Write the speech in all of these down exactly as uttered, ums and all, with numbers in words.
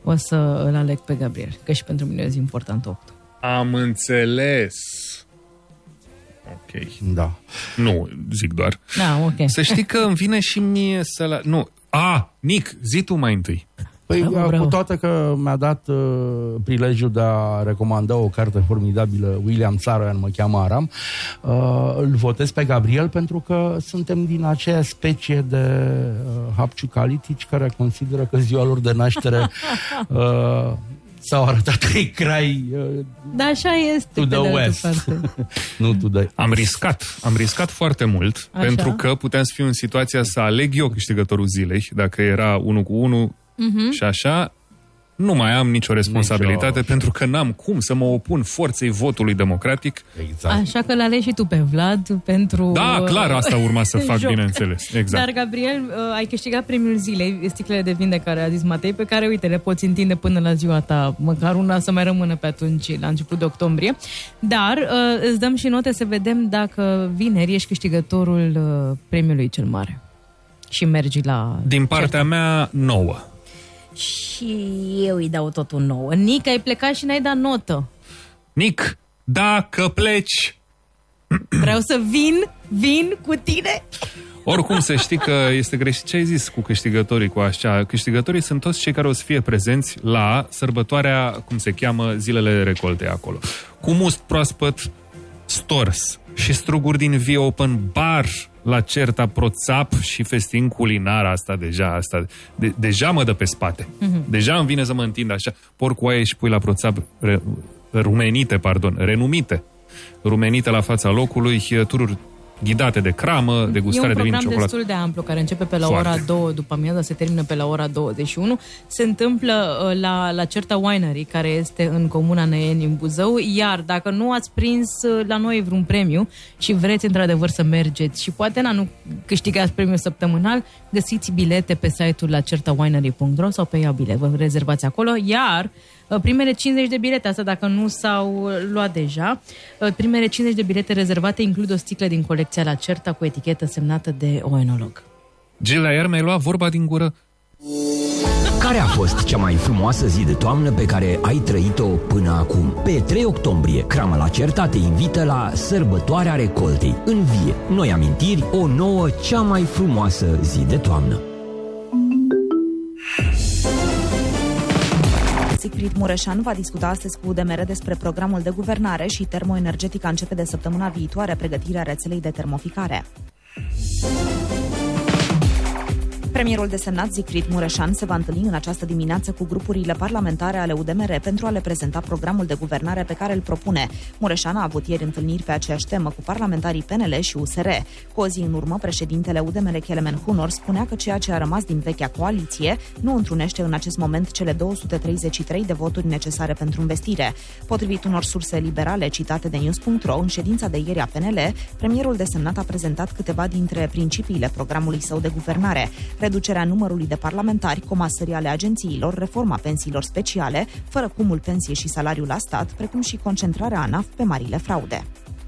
o să îl aleg pe Gabriel, că și pentru mine e zi importantă opt. Am înțeles. Ok. Da. Nu, zic doar. Da, ok. Să știi că îmi vine și mie să la... Nu. A, Nic, zi tu mai întâi. Păi, Bravo, bravo. cu toate că mi-a dat uh, prilejul de a recomanda o carte formidabilă, William Saroyan mă cheamă Aram, uh, îl votez pe Gabriel pentru că suntem din aceea specie de uh, hapciucalitici care consideră că ziua lor de naștere uh, s-au arătat trei crai uh, Da, așa este. to the west. Nu to the... Am riscat, am riscat foarte mult, Așa. pentru că puteam să fiu în situația să aleg eu câștigătorul zilei, dacă era unul cu unul uh-huh. și așa, nu mai am nicio responsabilitate, nicio... pentru că n-am cum să mă opun forței votului democratic. Exact. Așa că l-alegi și tu pe Vlad pentru... Da, clar, asta urma să fac, joc. bineînțeles. Exact. Dar, Gabriel, ai câștigat premiul zilei, sticlele de vin de care a zis Matei, pe care, uite, le poți întinde până la ziua ta, măcar una să mai rămână pe atunci, la început de octombrie. Dar îți dăm și note să vedem dacă vineri ești câștigătorul premiului cel mare. Și mergi la... Din partea mea, nouă. Și eu îi dau tot un nouă. Nic, ai plecat și n-ai dat notă. Nic, dacă pleci... Vreau să vin, vin cu tine. Oricum să știi că este greșit ce ai zis cu câștigătorii, cu așa. Câștigătorii sunt toți cei care o să fie prezenți la sărbătoarea, cum se cheamă, zilele recolte acolo. Cu must proaspăt stors și struguri din Vie Open Bar la Certa Proțap și festin culinar. Asta deja, asta de, deja mă dă pe spate. Mm-hmm. Deja îmi vine să mă întind așa. Porcoaie și pui la Proțap re, rumenite, pardon, renumite. Rumenite la fața locului, tururi ghidate de cramă, degustare de vin și ciocolată. E un program destul de amplu, care începe pe la Foarte. ora două după amiază, se termină pe la ora douăzeci și unu. Se întâmplă uh, la, la Certa Winery, care este în comuna Năieni, în Buzău, iar dacă nu ați prins uh, la noi vreun premiu și vreți într-adevăr să mergeți și poate na, nu câștigați premiul săptămânal, găsiți bilete pe site-ul la certa winery punct ro sau pe Ia Bile, vă rezervați acolo, iar primele cincizeci de bilete, asta dacă nu s-au luat deja, primele cincizeci de bilete rezervate includ o sticlă din colecția La Certa cu etichetă semnată de o enolog. Gila, iar mi-ai luat vorba din gură? Care a fost cea mai frumoasă zi de toamnă pe care ai trăit-o până acum? Pe trei octombrie, Crama La Certa te invită la Sărbătoarea Recoltei. În vie, noi amintiri, o nouă, cea mai frumoasă zi de toamnă. Siegfried Mureșan va discuta astăzi cu U D M R despre programul de guvernare și Termoenergetica începe de săptămâna viitoare pregătirea rețelei de termoficare. Premierul desemnat Siegfried Mureșan se va întâlni în această dimineață cu grupurile parlamentare ale U D M R pentru a le prezenta programul de guvernare pe care îl propune. Mureșan a avut ieri întâlniri pe aceeași temă cu parlamentarii P N L și U S R. Cu o zi în urmă, președintele U D M R Kelemen Hunor spunea că ceea ce a rămas din vechea coaliție nu întrunește în acest moment cele două sute treizeci și trei de voturi necesare pentru investire. Potrivit unor surse liberale citate de news punct ro, în ședința de ieri a P N L, premierul desemnat a prezentat câteva dintre principiile programului său de guvernare: reducerea numărului de parlamentari, comasării ale agențiilor, reforma pensiilor speciale, fără cumul pensie și salariu la stat, precum și concentrarea ANAF pe marile fraude.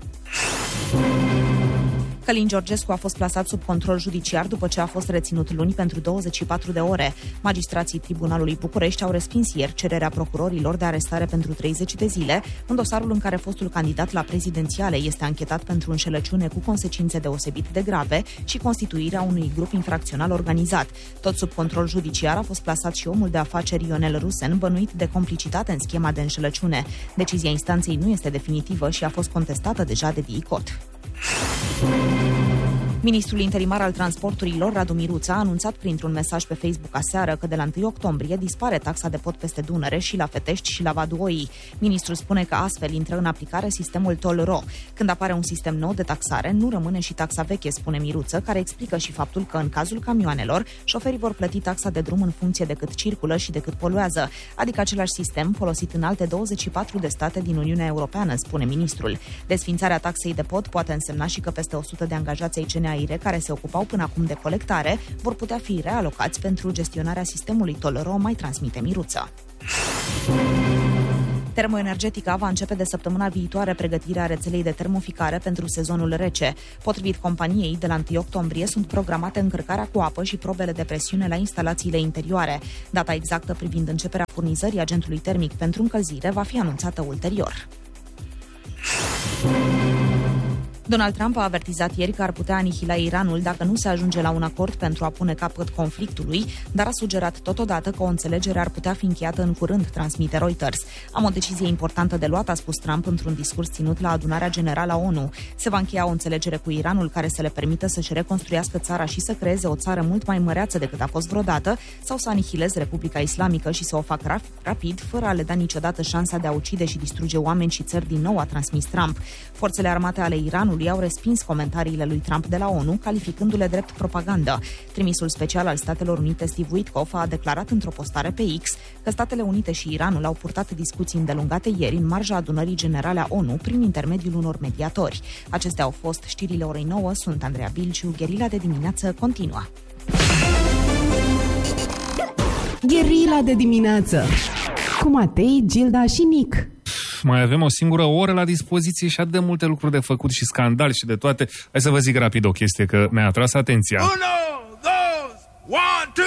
Călin Georgescu a fost plasat sub control judiciar după ce a fost reținut luni pentru douăzeci și patru de ore. Magistrații Tribunalului București au respins ieri cererea procurorilor de arestare pentru treizeci de zile, în dosarul în care fostul candidat la prezidențiale este anchetat pentru înșelăciune cu consecințe deosebit de grave și constituirea unui grup infracțional organizat. Tot sub control judiciar a fost plasat și omul de afaceri Ionel Rusen, bănuit de complicitate în schema de înșelăciune. Decizia instanței nu este definitivă și a fost contestată deja de DICOT. Ministrul interimar al transporturilor, Radu Miruța, a anunțat printr-un mesaj pe Facebook aseară că de la întâi octombrie dispare taxa de pod peste Dunăre și la Fetești și la Vadul Oii. Ministrul spune că astfel intră în aplicare sistemul Toll-Ro. Când apare un sistem nou de taxare, nu rămâne și taxa veche, spune Miruță, care explică și faptul că în cazul camioanelor, șoferii vor plăti taxa de drum în funcție de cât circulă și de cât poluează, adică același sistem folosit în alte douăzeci și patru de state din Uniunea Europeană, spune ministrul. Desființarea taxei de pod poate însemna și că peste o sută de angajați ai C N A I R E care se ocupau până acum de colectare vor putea fi realocați pentru gestionarea sistemului Toll-Ro, mai transmite Miruță. Termoenergetica va începe de săptămâna viitoare pregătirea rețelei de termoficare pentru sezonul rece. Potrivit companiei, de la întâi octombrie sunt programate încărcarea cu apă și probele de presiune la instalațiile interioare. Data exactă privind începerea furnizării agentului termic pentru încălzire va fi anunțată ulterior. Donald Trump a avertizat ieri că ar putea anihila Iranul dacă nu se ajunge la un acord pentru a pune capăt conflictului, dar a sugerat totodată că o înțelegere ar putea fi încheiată în curând, transmite Reuters. Am o decizie importantă de luat, a spus Trump într-un discurs ținut la adunarea generală a ONU. Se va încheia o înțelegere cu Iranul care să le permită să-și reconstruiască țara și să creeze o țară mult mai măreață decât a fost vreodată, sau să anihileze Republica Islamică și să o facă rapid, fără a le da niciodată șansa de a ucide și distruge oameni și țări din nou, a transmis Trump. Forțele armate ale Iranului au respins comentariile lui Trump de la ONU, calificându-le drept propagandă. Trimisul special al Statelor Unite, Steve Witkoff, a declarat într-o postare pe X că Statele Unite și Iranul au purtat discuții îndelungate ieri în marja adunării generale a ONU prin intermediul unor mediatori. Acestea au fost știrile orei nouă. Sunt Andreea Bilciu. Gherila de dimineață continuă. Gherila de dimineață cu Matei, Gilda și Nic. Mai avem o singură oră la dispoziție și atât de multe lucruri de făcut și scandal și de toate. Hai să vă zic rapid o chestie că mi-a atras atenția. Uno, dos, one, two.